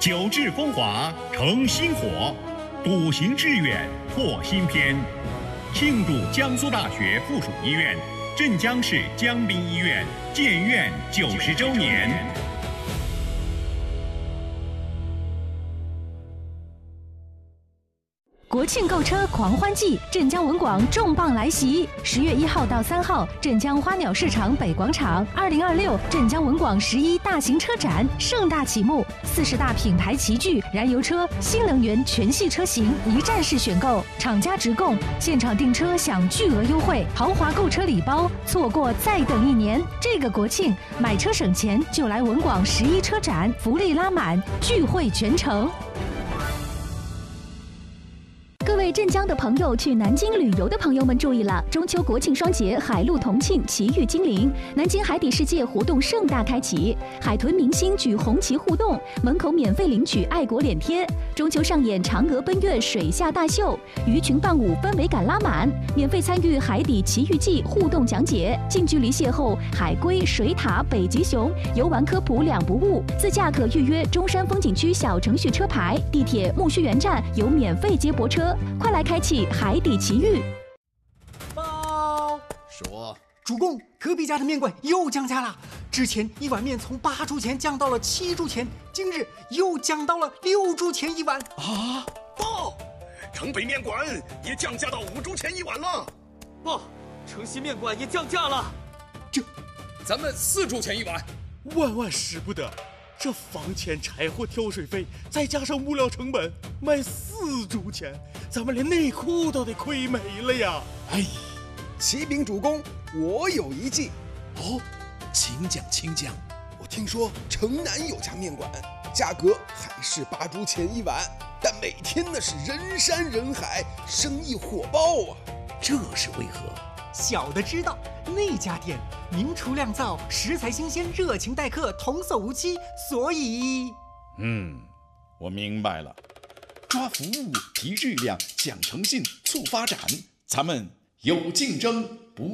久治风华成新火，笃行致远拓新篇。庆祝江苏大学附属医院、镇江市江滨医院建院90周年。 国庆购车狂欢季，镇江文广重磅来袭！10月1号到3号，镇江花鸟市场北广场，2026镇江文广11大型车展盛大启幕，40大品牌齐聚，燃油车、新能源全系车型一站式选购，厂家直供，现场订车享巨额优惠，豪华购车礼包，错过再等1年。这个国庆买车省钱，就来文广11车展，福利拉满，聚会全城。 各位镇江的朋友，去南京旅游的朋友们注意了！中秋国庆双节，海陆同庆，奇遇金陵，南京海底世界活动盛大开启，海豚明星举红旗互动，门口免费领取爱国脸贴。中秋上演嫦娥奔月水下大秀，鱼群伴舞，氛围感拉满，免费参与海底奇遇记互动讲解，近距离邂逅海龟、水獭、北极熊，游玩科普两不误。自驾可预约中山风景区小程序车牌，地铁木樨园站有免费接驳车。快来开启海底奇遇！ 报说， 主公，隔壁家的面馆又降价了。之前1碗面从8铢钱降到了7铢钱，今日又降到了6铢钱1碗。 啊！报，城北面馆也降价到5铢钱1碗了。 报，城西面馆也降价了。 咱们4铢钱1碗。 万万使不得！这房钱、柴火、挑水费，再加上物料成本，卖4铢钱，咱们连内裤都得亏没了呀！ 哎，启禀主公，我有一计。哦，请讲。我听说城南有家面馆，价格还是8铢钱1碗，但每天那是人山人海，生意火爆啊！这是为何？ 小的知道，那家店名厨酿造，食材新鲜，热情待客，童叟无欺，所以…… 我明白了，抓服务，提质量，讲诚信，促发展，咱们有竞争。